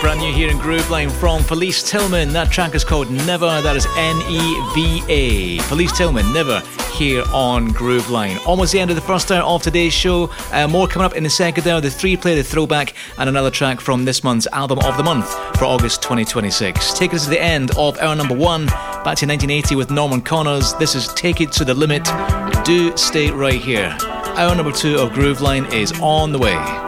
Brand new here in Grooveline from Felice Tillman. That track is called Never. That is Neva. Felice Tillman, Never, here on Grooveline. Almost the end of the first hour of today's show. More coming up in the second hour. The 3-play, the throwback, and another track from this month's album of the month for August 2026. Take us to the end of hour number 1. Back to 1980 with Norman Connors. This is Take It to the Limit. Do stay right here. Hour number 2 of Grooveline is on the way.